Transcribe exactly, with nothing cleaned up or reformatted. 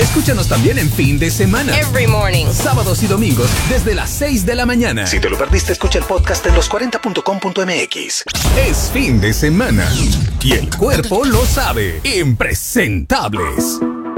Escúchanos también en fin de semana. Every morning. Sábados y domingos desde las seis de la mañana. Si te lo perdiste, escucha el podcast en los cuarenta punto com punto m x. Es fin de semana y el cuerpo lo sabe. Impresentables.